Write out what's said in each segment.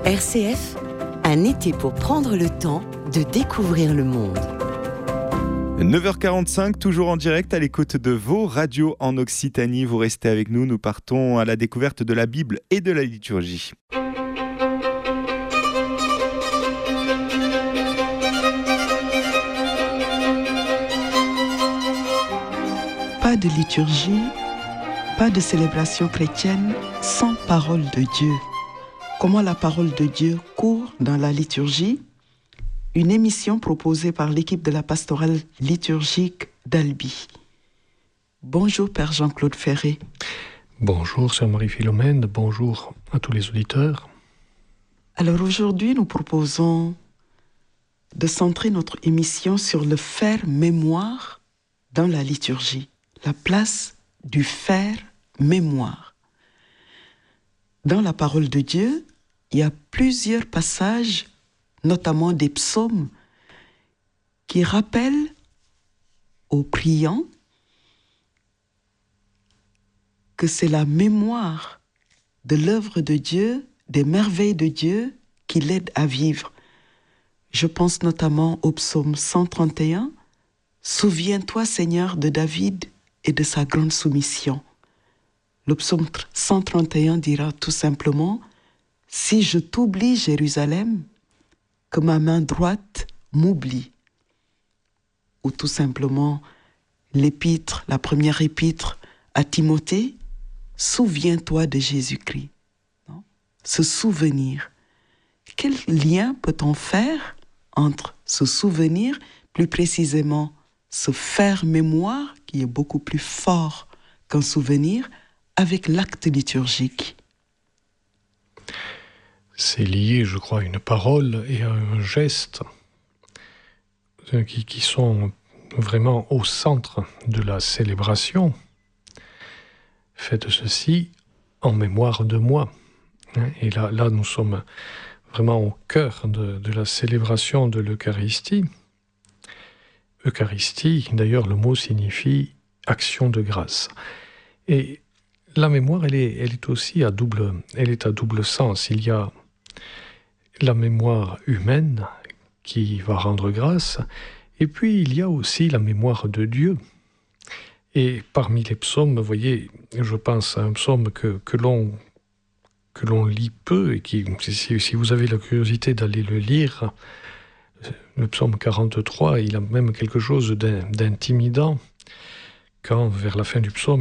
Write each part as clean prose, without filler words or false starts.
RCF, un été pour prendre le temps de découvrir le monde. 9h45, toujours en direct à l'écoute de vos radios en Occitanie. Vous restez avec nous, nous partons à la découverte de la Bible et de la liturgie. Pas de liturgie, pas de célébration chrétienne sans parole de Dieu. Comment la parole de Dieu court dans la liturgie? Une émission proposée par l'équipe de la pastorale liturgique d'Albi. Bonjour Père Jean-Claude Ferré. Bonjour Sœur Marie-Philomène, bonjour à tous les auditeurs. Alors aujourd'hui, nous proposons de centrer notre émission sur le faire mémoire dans la liturgie. La place du faire mémoire. Dans la parole de Dieu, il y a plusieurs passages, notamment des psaumes, qui rappellent aux priants que c'est la mémoire de l'œuvre de Dieu, des merveilles de Dieu qui l'aide à vivre. Je pense notamment au psaume 131, « Souviens-toi Seigneur de David et de sa grande soumission ». Le psaume 131 dira tout simplement « Si je t'oublie Jérusalem, que ma main droite m'oublie ». Ou tout simplement l'épître, la première épître à Timothée, « Souviens-toi de Jésus-Christ ». Se souvenir. Quel lien peut-on faire entre se souvenir, plus précisément se faire mémoire, qui est beaucoup plus fort qu'un souvenir, avec l'acte liturgique? C'est lié, je crois, à une parole et à un geste qui sont vraiment au centre de la célébration. Faites ceci en mémoire de moi. Et là, nous sommes vraiment au cœur de la célébration de l'Eucharistie. Eucharistie, d'ailleurs, le mot signifie action de grâce. Et la mémoire, elle est aussi à double sens. Il y a la mémoire humaine qui va rendre grâce, et puis il y a aussi la mémoire de Dieu. Et parmi les psaumes, vous voyez, je pense à un psaume que l'on lit peu, et qui, si vous avez la curiosité d'aller le lire, le psaume 43, il a même quelque chose d'intimidant, quand vers la fin du psaume,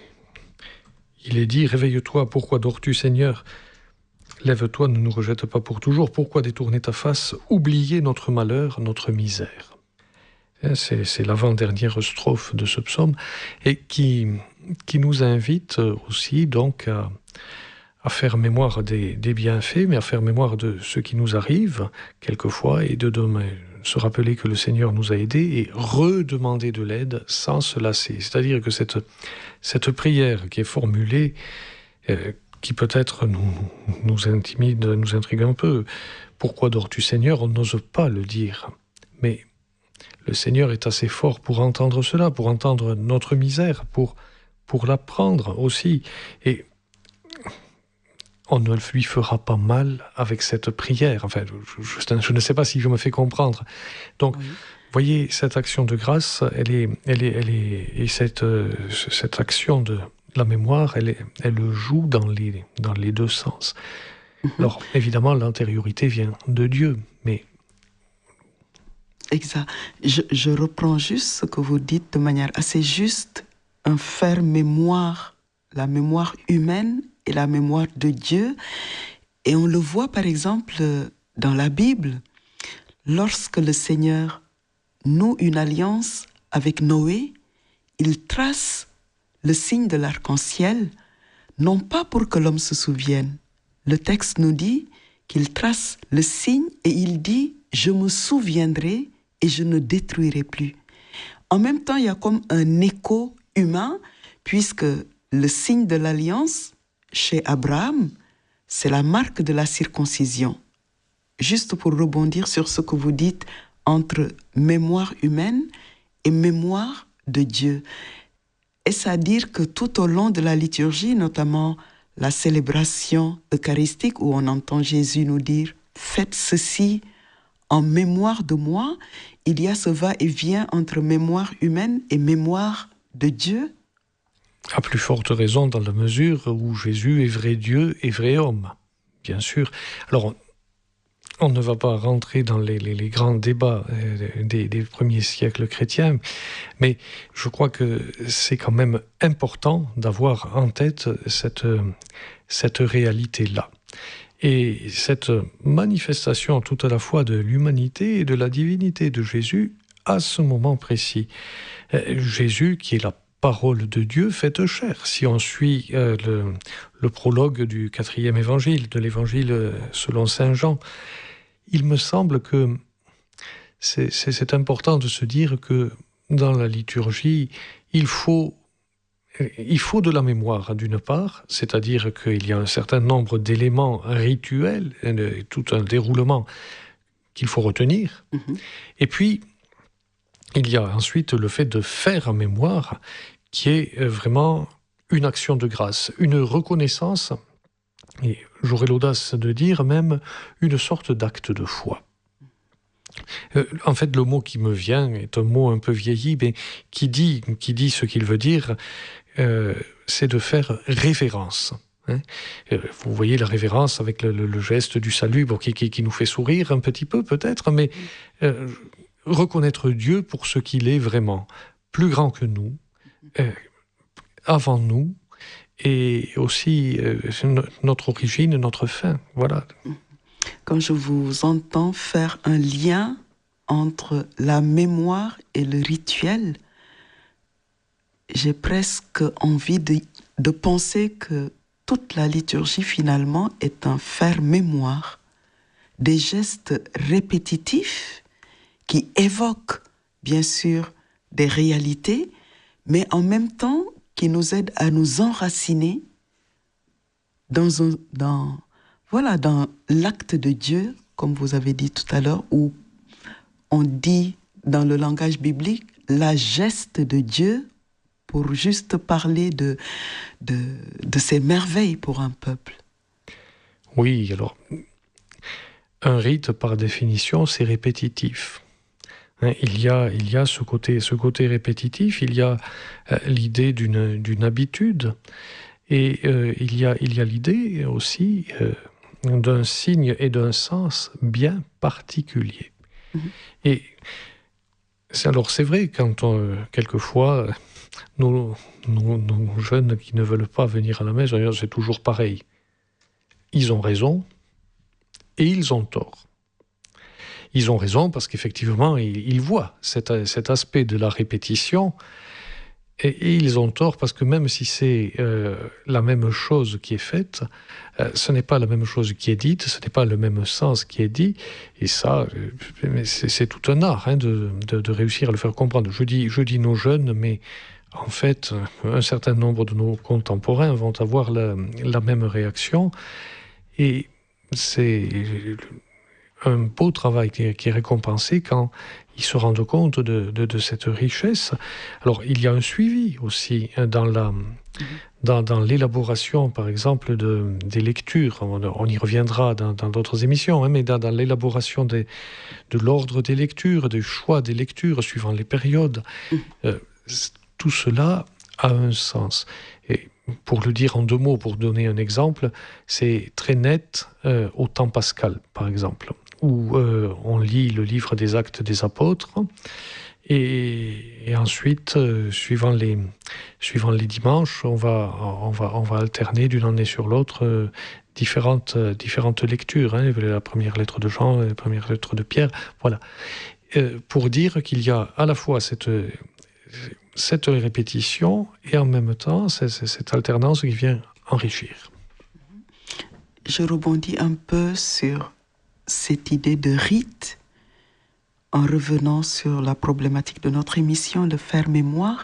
il est dit « Réveille-toi, pourquoi dors-tu Seigneur ? Lève-toi, ne nous rejette pas pour toujours. Pourquoi détourner ta face, oublier notre malheur, notre misère ?» C'est l'avant-dernière strophe de ce psaume, et qui nous invite aussi donc à faire mémoire des bienfaits, mais à faire mémoire de ce qui nous arrive quelquefois, et de se rappeler que le Seigneur nous a aidés et redemander de l'aide sans se lasser. C'est-à-dire que cette prière qui est formulée, qui peut-être nous intimide, nous intrigue un peu. Pourquoi dors-tu Seigneur ? On n'ose pas le dire. Mais le Seigneur est assez fort pour entendre cela, pour entendre notre misère, pour l'apprendre aussi. Et on ne lui fera pas mal avec cette prière. Enfin, je ne sais pas si je me fais comprendre. Donc, oui. Voyez, cette action de grâce, et cette action de la mémoire, elle joue dans les deux sens. Alors, évidemment, l'antériorité vient de Dieu, mais... Exact. Je reprends juste ce que vous dites de manière assez juste. Un faire mémoire, la mémoire humaine et la mémoire de Dieu. Et on le voit, par exemple, dans la Bible, lorsque le Seigneur noue une alliance avec Noé, il trace le signe de l'arc-en-ciel, non pas pour que l'homme se souvienne. Le texte nous dit qu'il trace le signe et il dit « Je me souviendrai et je ne détruirai plus ». En même temps, il y a comme un écho humain, puisque le signe de l'alliance, chez Abraham, c'est la marque de la circoncision. Juste pour rebondir sur ce que vous dites entre mémoire humaine et mémoire de Dieu. Est-ce à dire que tout au long de la liturgie, notamment la célébration eucharistique où on entend Jésus nous dire « Faites ceci en mémoire de moi », il y a ce va-et-vient entre mémoire humaine et mémoire de Dieu. À plus forte raison dans la mesure où Jésus est vrai Dieu et vrai homme, bien sûr. Alors, on ne va pas rentrer dans les grands débats des premiers siècles chrétiens, mais je crois que c'est quand même important d'avoir en tête cette réalité-là. Et cette manifestation tout à la fois de l'humanité et de la divinité de Jésus à ce moment précis. Jésus, qui est la parole de Dieu faite chair. Si on suit le prologue du 4e évangile, de l'évangile selon saint Jean, il me semble que c'est important de se dire que dans la liturgie, il faut de la mémoire d'une part, c'est-à-dire qu'il y a un certain nombre d'éléments rituels, tout un déroulement qu'il faut retenir. Et puis, il y a ensuite le fait de faire mémoire, qui est vraiment une action de grâce, une reconnaissance, et j'aurais l'audace de dire même une sorte d'acte de foi. En fait, le mot qui me vient est un mot un peu vieilli, mais qui dit ce qu'il veut dire, c'est de faire révérence. Vous voyez la révérence avec le geste du salut qui nous fait sourire un petit peu peut-être, mais reconnaître Dieu pour ce qu'il est vraiment, plus grand que nous, avant nous, et aussi notre origine, notre fin. Voilà. Quand je vous entends faire un lien entre la mémoire et le rituel, j'ai presque envie de penser que toute la liturgie finalement est un faire-mémoire, des gestes répétitifs qui évoquent bien sûr des réalités, mais en même temps qui nous aident à nous enraciner dans l'acte de Dieu, comme vous avez dit tout à l'heure, où on dit dans le langage biblique la geste de Dieu pour juste parler de ses merveilles pour un peuple. Oui, alors, un rite, par définition, c'est répétitif. Il y a ce côté répétitif, il y a l'idée d'une habitude, et il y a l'idée aussi d'un signe et d'un sens bien particulier. Et c'est vrai quand quelquefois nos jeunes qui ne veulent pas venir à la messe, c'est toujours pareil. Ils ont raison et ils ont tort. Ils ont raison parce qu'effectivement, ils voient cet aspect de la répétition, et ils ont tort parce que même si c'est la même chose qui est faite, ce n'est pas la même chose qui est dite, ce n'est pas le même sens qui est dit, et ça, c'est tout un art de réussir à le faire comprendre. Je dis nos jeunes, mais en fait, un certain nombre de nos contemporains vont avoir la même réaction, et c'est un beau travail qui est récompensé quand ils se rendent compte de cette richesse. Alors, il y a un suivi aussi dans l'élaboration, par exemple, des lectures. On y reviendra dans d'autres émissions, mais dans l'élaboration de l'ordre des lectures, des choix des lectures suivant les périodes. Tout cela a un sens. Et pour le dire en 2 mots, pour donner un exemple, c'est très net au temps pascal, par exemple, où on lit le livre des Actes des Apôtres, et ensuite, suivant les dimanches, on va alterner d'une année sur l'autre différentes lectures, la première lettre de Jean, la première lettre de Pierre, voilà. Pour dire qu'il y a à la fois cette répétition et en même temps cette alternance qui vient enrichir. Je rebondis un peu sur cette idée de rite en revenant sur la problématique de notre émission, le faire mémoire,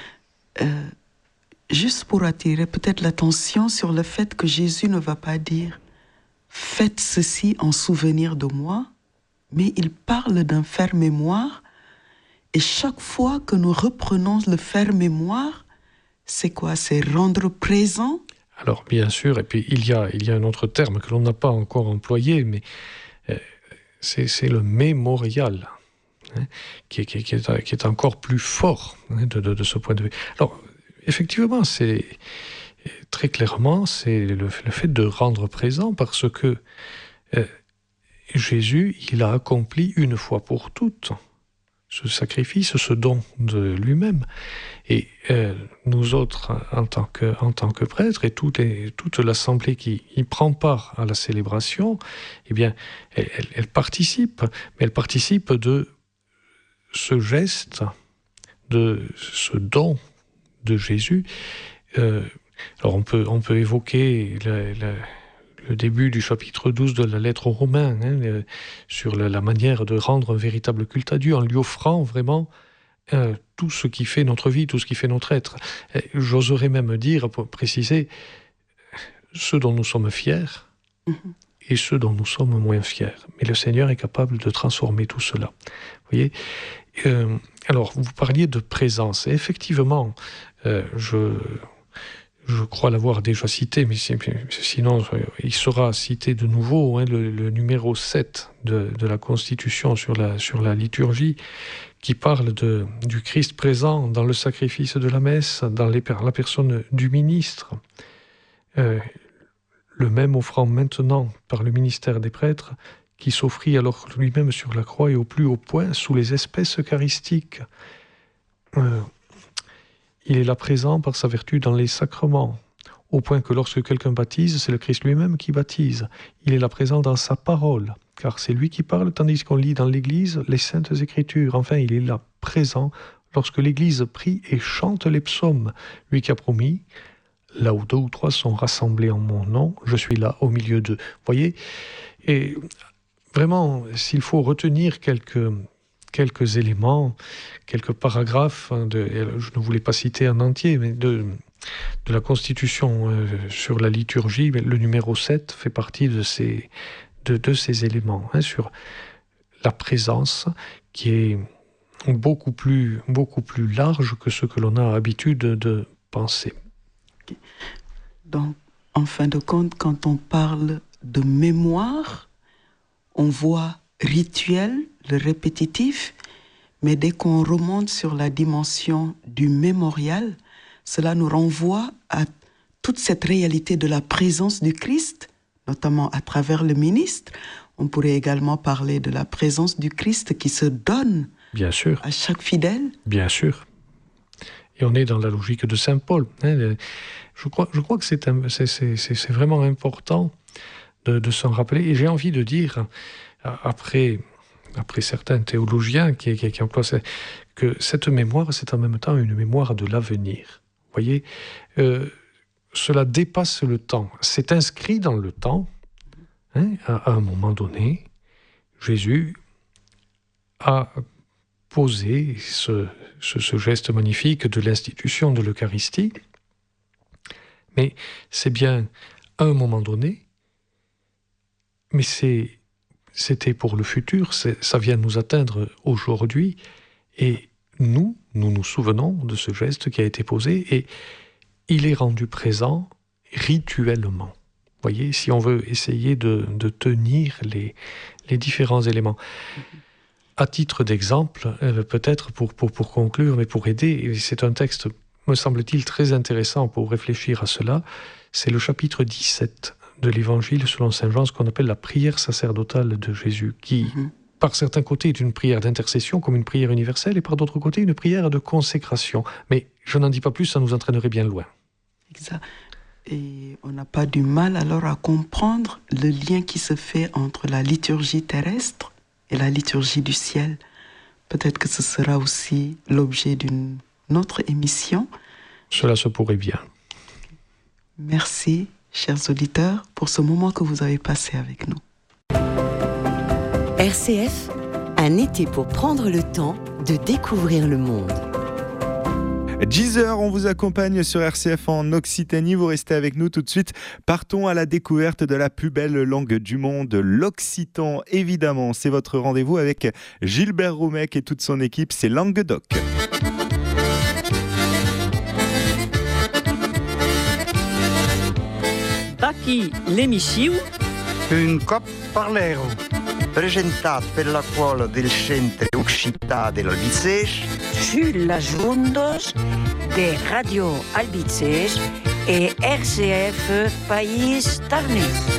juste pour attirer peut-être l'attention sur le fait que Jésus ne va pas dire « faites ceci en souvenir de moi », mais il parle d'un faire mémoire. Et chaque fois que nous reprenons le faire mémoire, c'est quoi? C'est rendre présent Alors, bien sûr, et puis il y a un autre terme que l'on n'a pas encore employé, mais c'est le mémorial, hein, qui est encore plus fort, hein, de ce point de vue. Alors, effectivement, c'est très clairement, c'est le fait de rendre présent, parce que Jésus, il a accompli une fois pour toutes ce sacrifice, ce don de lui-même. Et nous autres, en tant que prêtres, et toute l'assemblée qui prend part à la célébration, eh bien, elle participe, mais elle participe de ce geste, de ce don de Jésus. Alors on peut évoquer le début du chapitre 12 de la lettre aux Romains, hein, sur la manière de rendre un véritable culte à Dieu, en lui offrant vraiment tout ce qui fait notre vie, tout ce qui fait notre être. J'oserais même dire, pour préciser, ce dont nous sommes fiers et ce dont nous sommes moins fiers. Mais le Seigneur est capable de transformer tout cela. Vous voyez ? Alors, vous parliez de présence. Et effectivement, je crois l'avoir déjà cité, mais sinon il sera cité de nouveau, hein, le numéro 7 de la Constitution sur la liturgie, qui parle du Christ présent dans le sacrifice de la messe, dans la personne du ministre, le même offrant maintenant par le ministère des prêtres, qui s'offrit alors lui-même sur la croix et au plus haut point sous les espèces eucharistiques. Il est là présent par sa vertu dans les sacrements, au point que lorsque quelqu'un baptise, c'est le Christ lui-même qui baptise. Il est là présent dans sa parole, car c'est lui qui parle, tandis qu'on lit dans l'Église les Saintes Écritures. Enfin, il est là présent lorsque l'Église prie et chante les psaumes. Lui qui a promis, là où 2 ou 3 sont rassemblés en mon nom, je suis là au milieu d'eux. Vous voyez ? Et vraiment, s'il faut retenir quelques éléments, quelques paragraphes, je ne voulais pas citer en entier, mais de la Constitution sur la liturgie, le numéro 7 fait partie de ces éléments, hein, sur la présence qui est beaucoup plus large que ce que l'on a l'habitude de penser. Donc, en fin de compte, quand on parle de mémoire, on voit rituel, le répétitif, mais dès qu'on remonte sur la dimension du mémorial, cela nous renvoie à toute cette réalité de la présence du Christ, notamment à travers le ministre. On pourrait également parler de la présence du Christ qui se donne, bien sûr, à chaque fidèle. Bien sûr. Et on est dans la logique de Saint Paul. Hein. Je crois que c'est vraiment important de s'en rappeler. Et j'ai envie de dire, après certains théologiens qui emploient que cette mémoire, c'est en même temps une mémoire de l'avenir. Vous voyez, cela dépasse le temps. C'est inscrit dans le temps. Hein, à un moment donné, Jésus a posé ce geste magnifique de l'institution de l'Eucharistie. Mais c'est bien à un moment donné, mais c'était pour le futur, ça vient nous atteindre aujourd'hui, et nous nous souvenons de ce geste qui a été posé, et il est rendu présent rituellement. Vous voyez, si on veut essayer de tenir les différents éléments. À titre d'exemple, peut-être pour conclure, mais pour aider, et c'est un texte, me semble-t-il, très intéressant pour réfléchir à cela, c'est le chapitre 17 de l'Évangile selon saint Jean, ce qu'on appelle la prière sacerdotale de Jésus, qui, par certains côtés, est une prière d'intercession, comme une prière universelle, et par d'autres côtés, une prière de consécration. Mais je n'en dis pas plus, ça nous entraînerait bien loin. Exact. Et on n'a pas du mal alors à comprendre le lien qui se fait entre la liturgie terrestre et la liturgie du ciel. Peut-être que ce sera aussi l'objet d'une autre émission. Cela se pourrait bien. Merci, chers auditeurs, pour ce moment que vous avez passé avec nous. RCF, un été pour prendre le temps de découvrir le monde. 10h, on vous accompagne sur RCF en Occitanie. Vous restez avec nous tout de suite. Partons à la découverte de la plus belle langue du monde, l'occitan. Évidemment, c'est votre rendez-vous avec Gilbert Roumec et toute son équipe, c'est Languedoc. qui l'emissiu Un cop parlero. Presentat per la scuola del Centre Occità dell'Albicès sulle ondes de Radio Albicès et RCF Pays Tarnus.